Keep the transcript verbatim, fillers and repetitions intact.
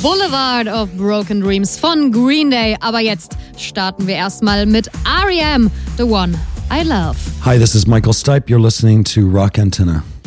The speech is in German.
Boulevard of Broken Dreams von Green Day. Aber jetzt starten wir erstmal mit R E M, The One I Love. Hi, this is Michael Stipe. You're listening to Rock Antenna.